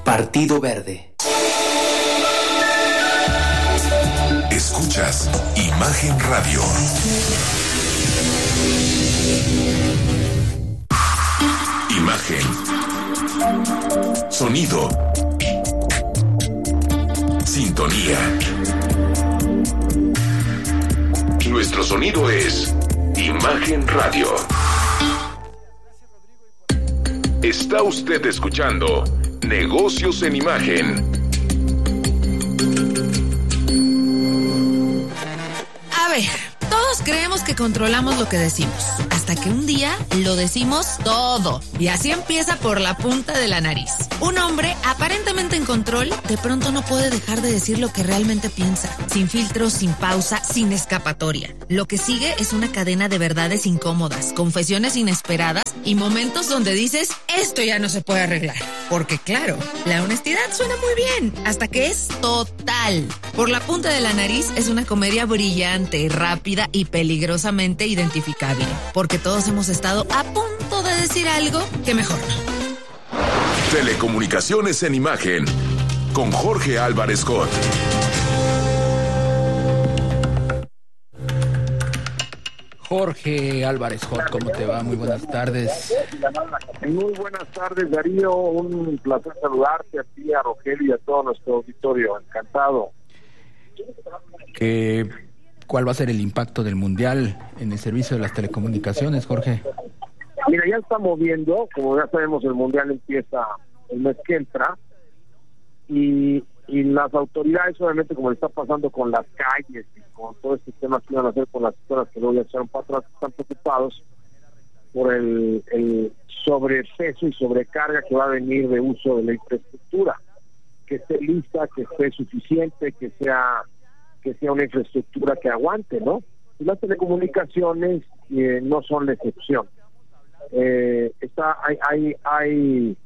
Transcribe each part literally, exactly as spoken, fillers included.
Partido Verde. Escuchas Imagen Radio. Imagen. Sonido. Sintonía. Nuestro sonido es Imagen Radio. Está usted escuchando Negocios en Imagen. A ver, todos creemos que controlamos lo que decimos, hasta que un día lo decimos todo. Y así empieza por la punta de la nariz. Un hombre aparentemente en control, de pronto no puede dejar de decir lo que realmente piensa, sin filtros, sin pausa, sin escapatoria. Lo que sigue es una cadena de verdades incómodas, confesiones inesperadas y momentos donde dices, esto ya no se puede arreglar. Porque claro, la honestidad suena muy bien, hasta que es total. Por la punta de la nariz es una comedia brillante, rápida y peligrosamente identificable. Porque todos hemos estado a punto de decir algo que mejor no. Telecomunicaciones en Imagen, con Jorge Álvarez Scott. Jorge Álvarez Scott, ¿cómo te va? Muy buenas tardes. Muy buenas tardes, Darío. Un placer saludarte a ti, a Rogelio y a todo nuestro auditorio. Encantado. ¿Qué, ¿Cuál va a ser el impacto del Mundial en el servicio de las telecomunicaciones, Jorge? Mira, ya estamos viendo, como ya sabemos, el Mundial empieza el mes que entra y, y las autoridades, obviamente, como le está pasando con las calles y con todo este tema que iban a hacer con las escuelas que luego ya echaron para atrás, están preocupados por el, el sobrepeso y sobrecarga que va a venir de uso de la infraestructura, que esté lista, que esté suficiente, que sea que sea una infraestructura que aguante, ¿no? Y las telecomunicaciones eh, no son la excepción. Eh, está hay, hay hay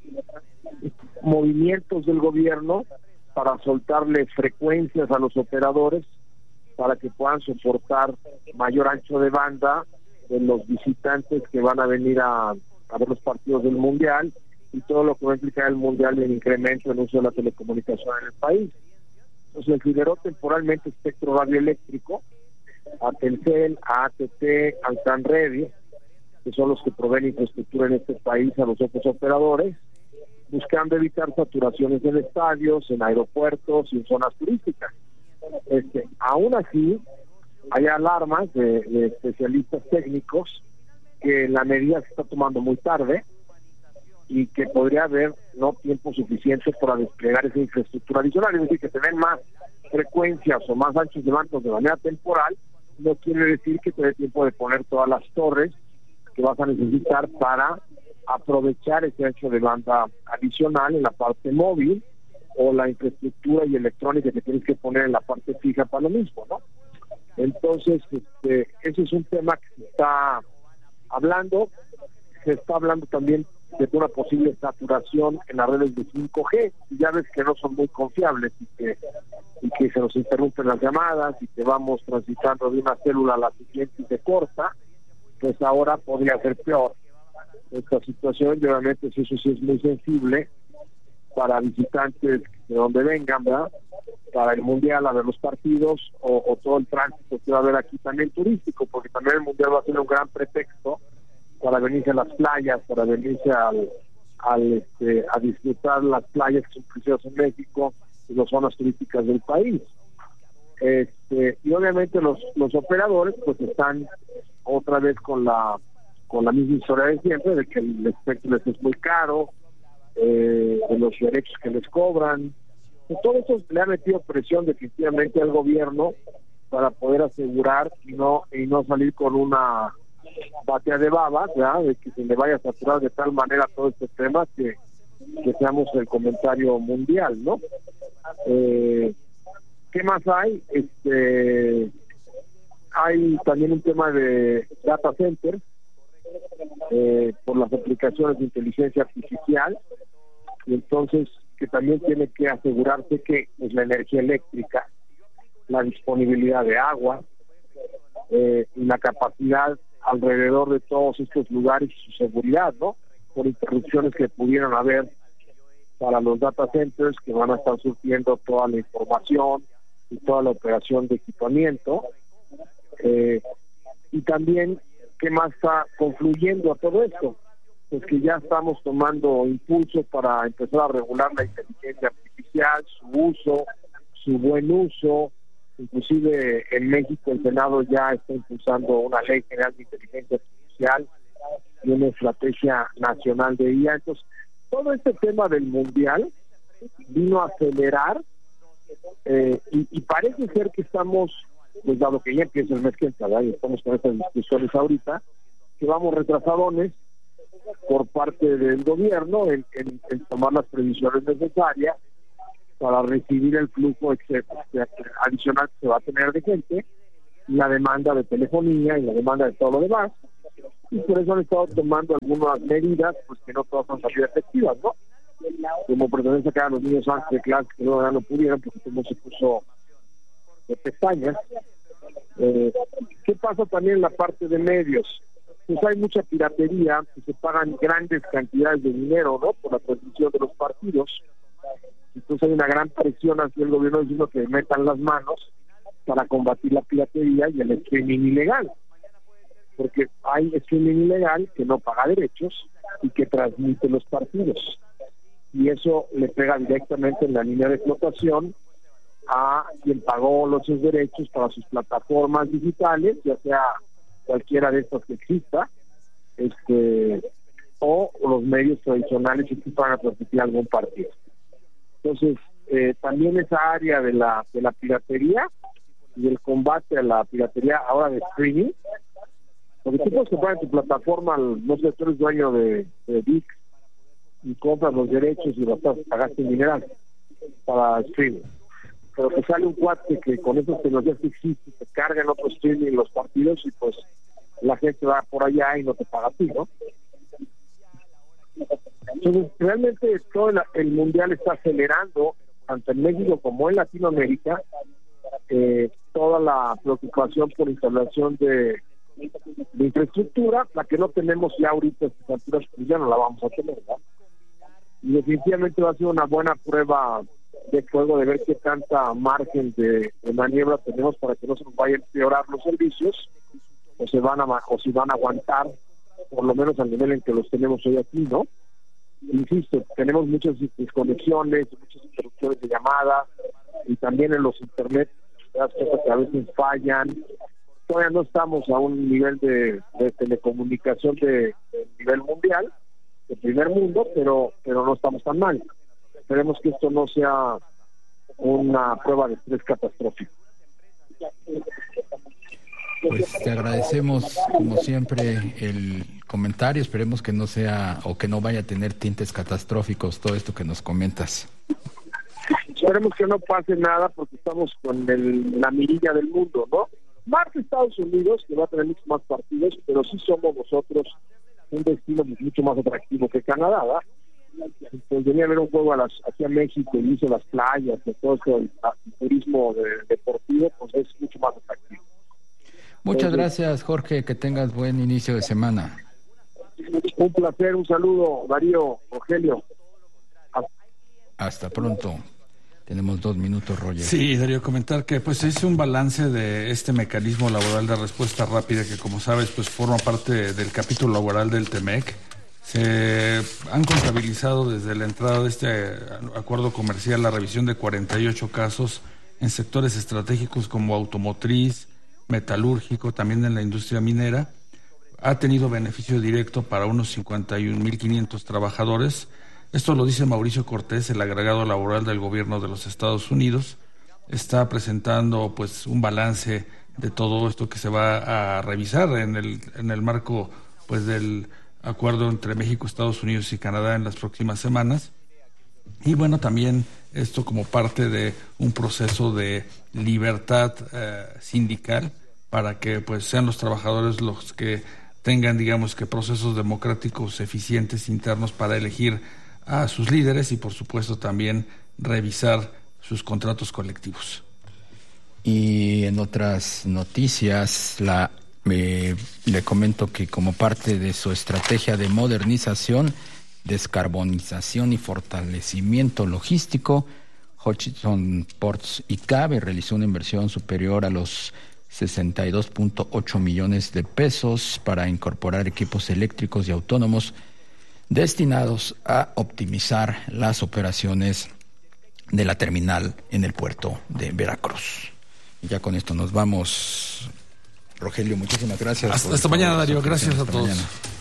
movimientos del gobierno para soltarle frecuencias a los operadores para que puedan soportar mayor ancho de banda de los visitantes que van a venir a, a ver los partidos del Mundial y todo lo que va a implicar el Mundial en incremento en uso de la telecomunicación en el país. Entonces liberó temporalmente espectro radioeléctrico a Telcel, a A T T, a Alcanredes, que son los que proveen infraestructura en este país, a los otros operadores, buscando evitar saturaciones en estadios, en aeropuertos y en zonas turísticas. Este, aún así, hay alarmas de, de especialistas técnicos que la medida se está tomando muy tarde y que podría haber no tiempo suficiente para desplegar esa infraestructura adicional, es decir, que tener más frecuencias o más anchos de banda de manera temporal no quiere decir que te dé tiempo de poner todas las torres que vas a necesitar para aprovechar ese ancho de banda adicional en la parte móvil o la infraestructura y electrónica que tienes que poner en la parte fija para lo mismo, ¿no? Entonces, este, ese es un tema que se está hablando, se está hablando también de una posible saturación en las redes de cinco G, y ya ves que no son muy confiables y que, y que se nos interrumpen las llamadas y que vamos transitando de una célula a la siguiente y se corta, pues ahora podría ser peor esta situación, y obviamente eso sí es muy sensible para visitantes de donde vengan, ¿verdad? Para el Mundial, a ver los partidos, o, o todo el tránsito que va a haber aquí también turístico, porque también el Mundial va a ser un gran pretexto para venirse a las playas, para venirse al, al este, a disfrutar las playas que son preciosas en México y las zonas turísticas del país. Este, y obviamente los, los operadores pues están otra vez con la con la misma historia de siempre, de que el espectro les es muy caro, eh, de los derechos que les cobran. Pues todo eso le ha metido presión definitivamente al gobierno para poder asegurar y no y no salir con una batea de babas, ¿verdad? De que se le vaya a saturar de tal manera todo este tema que, que seamos el comentario mundial, ¿no? Eh, ¿Qué más hay? Este, hay también un tema de data center, eh, por las aplicaciones de inteligencia artificial, y entonces que también tiene que asegurarse que pues, la energía eléctrica, la disponibilidad de agua, eh, y la capacidad alrededor de todos estos lugares y su seguridad, ¿no? Por interrupciones que pudieran haber para los data centers que van a estar surtiendo toda la información y toda la operación de equipamiento. Eh, y también, ¿qué más está confluyendo a todo esto? Pues que ya estamos tomando impulso para empezar a regular la inteligencia artificial, su uso, su buen uso. Inclusive en México el Senado ya está impulsando una ley general de inteligencia artificial y una estrategia nacional de I A. Entonces, todo este tema del mundial vino a acelerar eh, y, y parece ser que estamos, pues dado que ya empieza el mes que entra, y estamos con estas discusiones ahorita, que vamos retrasadones por parte del gobierno en, en, en tomar las previsiones necesarias para recibir el flujo adicional que se va a tener de gente, la demanda de telefonía y la demanda de todo lo demás, y por eso han estado tomando algunas medidas, pues que no todas han salido efectivas, ¿no? Como pretender sacar a los niños antes de clase, que no, ya no pudieron, porque no se puso de pestañas. Eh, ¿Qué pasa también en la parte de medios? Pues hay mucha piratería, que se pagan grandes cantidades de dinero, ¿no?, por la transmisión de los partidos. Entonces hay una gran presión hacia el gobierno diciendo que metan las manos para combatir la piratería y el streaming ilegal, porque hay streaming ilegal que no paga derechos y que transmite los partidos, y eso le pega directamente en la línea de explotación a quien pagó los sus derechos para sus plataformas digitales, ya sea cualquiera de estas que exista, este o los medios tradicionales que van a transmitir algún partido. Entonces, eh, también esa área de la de la piratería y el combate a la piratería ahora de streaming, porque tú puedes comprar en tu plataforma, no sé, tú eres dueño de, de V I X y compras los derechos y los pagaste en mineral para streaming, pero te sale un cuate que con esas tecnologías que existen te carga en otro streaming los partidos y pues la gente va por allá y no te paga a ti, ¿no? Entonces, realmente todo el, el mundial está acelerando, tanto en México como en Latinoamérica, eh, toda la preocupación por instalación de, de infraestructura, la que no tenemos ya ahorita a estas alturas, pues ya no la vamos a tener, ¿verdad? Y definitivamente va a ser una buena prueba de fuego de ver qué tanta margen de, de maniobra tenemos para que no se nos vayan a empeorar los servicios, o se van a o si van a aguantar, por lo menos al nivel en que los tenemos hoy aquí, ¿no? Insisto, tenemos muchas desconexiones, muchas interrupciones de llamadas, y también en los internet las cosas que a veces fallan. Todavía no estamos a un nivel de, de telecomunicación de, de nivel mundial, de primer mundo, pero pero no estamos tan mal. Esperemos que esto no sea una prueba de estrés catastrófico. Pues te agradecemos, como siempre, el comentario. Esperemos que no sea o que no vaya a tener tintes catastróficos todo esto que nos comentas. Esperemos que no pase nada, porque estamos con el, la mirilla del mundo, ¿no? Más que Estados Unidos, que va a tener muchos más partidos, pero sí somos nosotros un destino mucho más atractivo que Canadá, ¿verdad? Entonces venía a ver un juego a las, hacia México y hizo las playas, y todo eso, el, el turismo de, deportivo, pues es mucho más atractivo. Muchas gracias, Jorge, que tengas buen inicio de semana. Un placer, un saludo, Darío, Rogelio. Hasta, Hasta pronto. Tenemos dos minutos, Roger. Sí, Darío, comentar que pues hice un balance de este mecanismo laboral de respuesta rápida que, como sabes, pues forma parte del capítulo laboral del TEMEC. Se han contabilizado desde la entrada de este acuerdo comercial la revisión de cuarenta y ocho casos en sectores estratégicos como automotriz, metalúrgico, también en la industria minera. Ha tenido beneficio directo para unos cincuenta y un mil quinientos trabajadores. Esto lo dice Mauricio Cortés, el agregado laboral del gobierno de los Estados Unidos. Está presentando pues un balance de todo esto que se va a revisar en el en el marco pues del acuerdo entre México, Estados Unidos y Canadá en las próximas semanas. Y bueno, también esto como parte de un proceso de libertad eh, sindical para que pues sean los trabajadores los que tengan, digamos, que procesos democráticos eficientes internos para elegir a sus líderes y por supuesto también revisar sus contratos colectivos. Y en otras noticias, la eh, le comento que como parte de su estrategia de modernización, descarbonización y fortalecimiento logístico, Hutchison Ports y Cabe realizó una inversión superior a los sesenta y dos punto ocho millones de pesos para incorporar equipos eléctricos y autónomos destinados a optimizar las operaciones de la terminal en el puerto de Veracruz. Y ya con esto nos vamos. Rogelio, muchísimas gracias. Hasta, hasta mañana, Darío. Gracias a todos. Mañana.